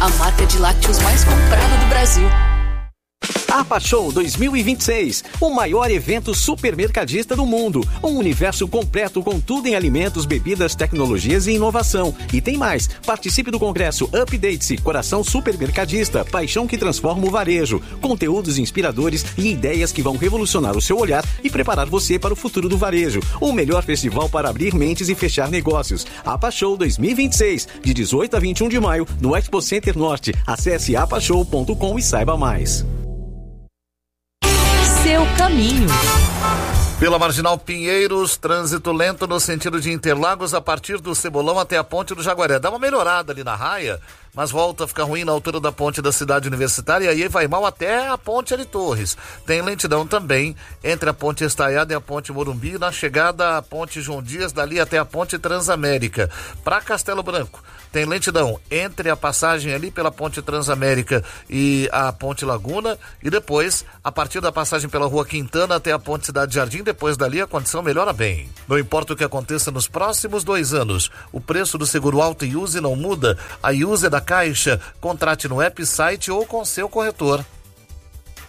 a marca de lácteos mais comprada do Brasil. APA Show 2026, o maior evento supermercadista do mundo. Um universo completo com tudo em alimentos, bebidas, tecnologias e inovação. E tem mais, participe do congresso Update-se, Coração Supermercadista, paixão que transforma o varejo. Conteúdos inspiradores e ideias que vão revolucionar o seu olhar e preparar você para o futuro do varejo. O melhor festival para abrir mentes e fechar negócios. APA Show 2026, de 18 a 21 de maio, no Expo Center Norte. Acesse apashow.com e saiba mais. Seu caminho. Pela Marginal Pinheiros, trânsito lento no sentido de Interlagos a partir do Cebolão até a Ponte do Jaguaré. Dá uma melhorada ali na raia, mas volta a ficar ruim na altura da ponte da Cidade Universitária e aí vai mal até a Ponte L. Torres. Tem lentidão também entre a Ponte Estaiada e a Ponte Morumbi na chegada à Ponte João Dias, dali até a Ponte Transamérica. Para Castelo Branco, tem lentidão entre a passagem ali pela Ponte Transamérica e a Ponte Laguna e depois a partir da passagem pela Rua Quintana até a Ponte Cidade Jardim. Depois dali a condição melhora bem. Não importa o que aconteça nos próximos 2 anos, o preço do seguro auto e use não muda. A use é da Caixa. Contrate no app, site ou com seu corretor.